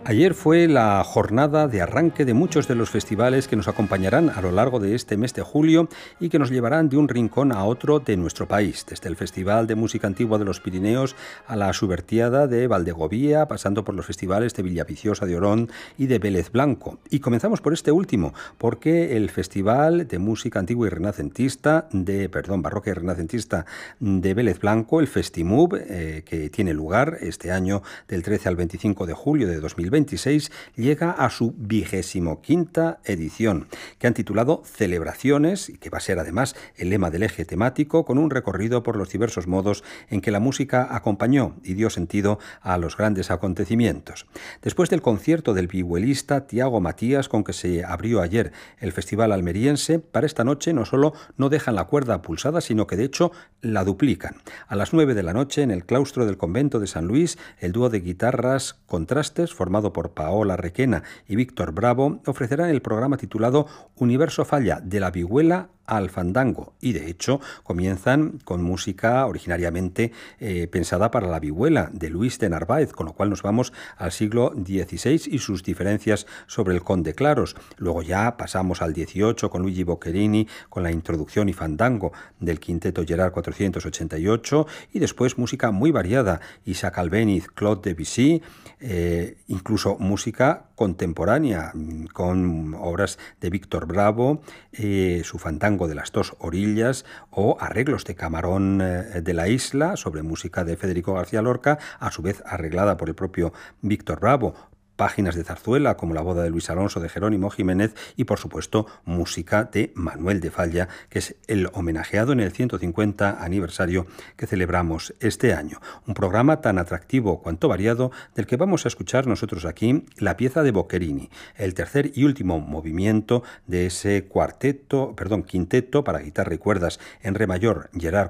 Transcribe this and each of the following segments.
Ayer fue la jornada de arranque de muchos de los festivales que nos acompañarán a lo largo de este mes de julio y que nos llevarán de un rincón a otro de nuestro país, desde el Festival de Música Antigua de los Pirineos a la Subertiada de Valdegovía, pasando por los festivales de Villaviciosa de Orón y de Vélez Blanco. Y comenzamos por este último, porque el Festival de Música Antigua y Barroca y Renacentista de Vélez Blanco, el Festimub, que tiene lugar este año del 13 al 25 de julio de 2026, llega a su 25ª edición, que han titulado Celebraciones, y que va a ser además el lema del eje temático, con un recorrido por los diversos modos en que la música acompañó y dio sentido a los grandes acontecimientos. Después del concierto del vihuelista Tiago Matías, con que se abrió ayer el Festival Almeriense, para esta noche no solo no dejan la cuerda pulsada, sino que de hecho la duplican. A las 9 de la noche, en el claustro del convento de San Luis, el dúo de guitarras Contrastes, formado por Paola Requena y Víctor Bravo, ofrecerán el programa titulado Universo Falla, de la vihuela al fandango, y de hecho comienzan con música originariamente pensada para la vihuela de Luis de Narváez, con lo cual nos vamos al siglo XVI y sus diferencias sobre el conde Claros. Luego ya pasamos al XVIII con Luigi Boccherini, con la introducción y fandango del quinteto Gerard 488, y después música muy variada, Isaac Albéniz, Claude Debussy, incluso música contemporánea con obras de Víctor Bravo, su fandango de las dos orillas, o arreglos de Camarón de la Isla sobre música de Federico García Lorca, a su vez arreglada por el propio Víctor Bravo. Páginas de zarzuela como La boda de Luis Alonso de Jerónimo Jiménez y, por supuesto, música de Manuel de Falla, que es el homenajeado en el 150 aniversario que celebramos este año. Un programa tan atractivo cuanto variado, del que vamos a escuchar nosotros aquí la pieza de Boccherini, el tercer y último movimiento de ese quinteto para guitarra y cuerdas en re mayor Gerard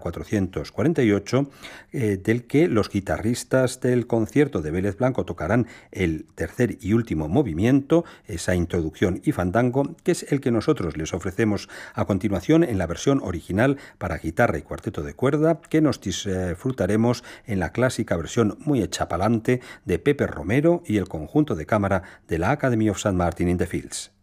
448, del que los guitarristas del concierto de Vélez Blanco tocarán el tercer y último movimiento, esa introducción y fandango, que es el que nosotros les ofrecemos a continuación en la versión original para guitarra y cuarteto de cuerda, que nos disfrutaremos en la clásica versión muy hecha pa'lante de Pepe Romero y el conjunto de cámara de la Academy of St. Martin in the Fields.